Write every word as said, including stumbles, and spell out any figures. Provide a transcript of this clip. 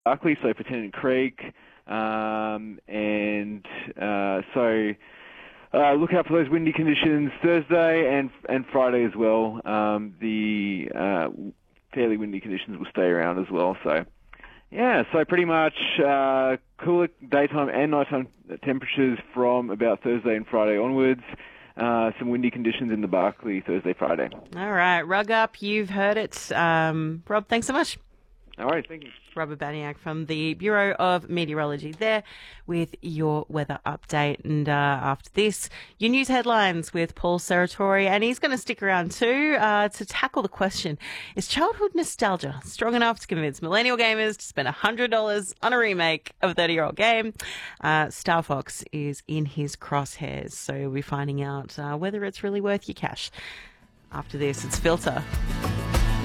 Barclay, so for Tennant Creek, um, and uh, so uh, look out for those windy conditions Thursday and and Friday as well. Um, the uh, fairly windy conditions will stay around as well. So yeah, so pretty much uh, cooler daytime and nighttime temperatures from about Thursday and Friday onwards. Uh, some windy conditions in the Barclay Thursday, Friday. All right, rug up. You've heard it. Um, Rob, thanks so much. All right, thank you. Robert Baniak from the Bureau of Meteorology there with your weather update. And uh, after this, your news headlines with Paul Serratori. And he's going to stick around too uh, to tackle the question, is childhood nostalgia strong enough to convince millennial gamers to spend one hundred dollars on a remake of a thirty-year-old game? Uh, Star Fox is in his crosshairs, so we'll be finding out uh, whether it's really worth your cash. After this, it's Filter.